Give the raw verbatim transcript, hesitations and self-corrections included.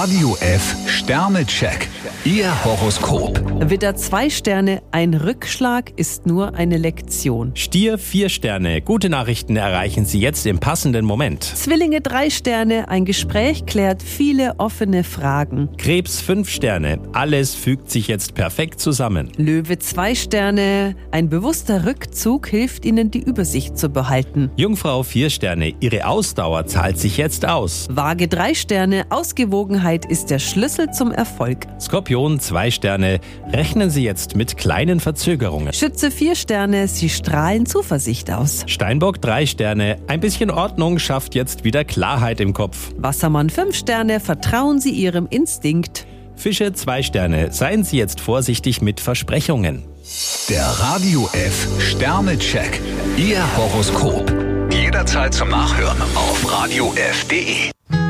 Radio F Sternecheck. Ihr Horoskop. Widder zwei Sterne, ein Rückschlag ist nur eine Lektion. Stier vier Sterne, gute Nachrichten erreichen Sie jetzt im passenden Moment. Zwillinge drei Sterne, ein Gespräch klärt viele offene Fragen. Krebs fünf Sterne, alles fügt sich jetzt perfekt zusammen. Löwe zwei Sterne, ein bewusster Rückzug hilft Ihnen, die Übersicht zu behalten. Jungfrau vier Sterne, Ihre Ausdauer zahlt sich jetzt aus. Waage drei Sterne, Ausgewogenheit ist der Schlüssel zum Erfolg. Skorpion zwei Sterne, rechnen Sie jetzt mit kleinen Verzögerungen. Schütze vier Sterne, Sie strahlen Zuversicht aus. Steinbock drei Sterne, ein bisschen Ordnung schafft jetzt wieder Klarheit im Kopf. Wassermann fünf Sterne, vertrauen Sie Ihrem Instinkt. Fische zwei Sterne, seien Sie jetzt vorsichtig mit Versprechungen. Der Radio F Sternecheck. Ihr Horoskop. Jederzeit zum Nachhören auf radio f punkt de.